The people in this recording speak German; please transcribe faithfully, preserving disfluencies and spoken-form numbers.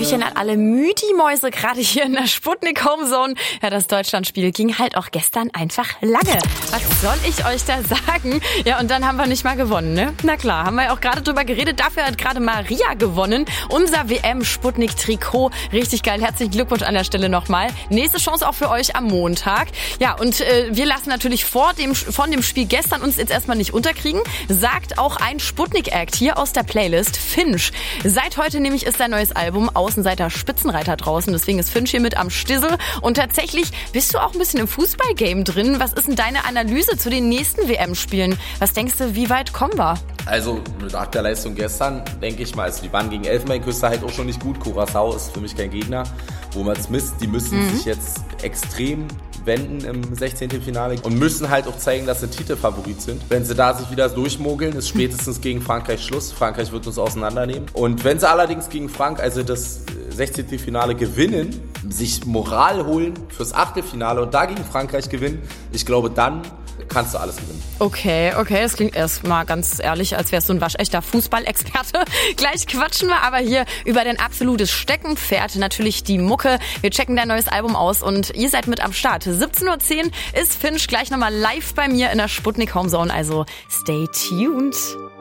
Hallöchen an alle Müdi-Mäuse, gerade hier in der Sputnik Homezone. Ja, das Deutschlandspiel ging halt auch gestern einfach lange. Was soll ich euch da sagen? Ja, und dann haben wir nicht mal gewonnen, ne? Na klar, haben wir ja auch gerade drüber geredet. Dafür hat gerade Maria gewonnen. Unser W M-Sputnik-Trikot. Richtig geil. Herzlichen Glückwunsch an der Stelle nochmal. Nächste Chance auch für euch am Montag. Ja, und äh, wir lassen natürlich vor dem, von dem Spiel gestern uns jetzt erstmal nicht unterkriegen. Sagt auch ein Sputnik-Act hier aus der Playlist, Finch. Seit heute nämlich ist sein neues Album Außenseiter Spitzenreiter draußen. Deswegen ist Finch hier mit am Stissel. Und tatsächlich bist du auch ein bisschen im Fußballgame drin. Was ist denn deine Analyse zu den nächsten W M-Spielen? Was denkst du, wie weit kommen wir? Also nach der Leistung gestern, denke ich mal, also die waren gegen Elfenbeinküste halt auch schon nicht gut. Curaçao ist für mich kein Gegner, wo man es misst. Die müssen mhm. sich jetzt extrem wenden im sechzehnten Finale und müssen halt auch zeigen, dass sie Titelfavorit sind. Wenn sie da sich wieder durchmogeln, ist spätestens gegen Frankreich Schluss. Frankreich wird uns auseinandernehmen. Und wenn sie allerdings gegen Frank, also das sechzehnten Finale gewinnen, sich Moral holen fürs Achtelfinale und da gegen Frankreich gewinnen, ich glaube, dann kannst du alles gewinnen. Okay, okay, das klingt erstmal ganz ehrlich, als wärst du ein waschechter Fußballexperte. Gleich quatschen wir aber hier über dein absolutes Steckenpferd, natürlich die Mucke. Wir checken dein neues Album aus und ihr seid mit am Start. siebzehn Uhr zehn ist Finch gleich nochmal live bei mir in der Sputnik Homezone, also stay tuned.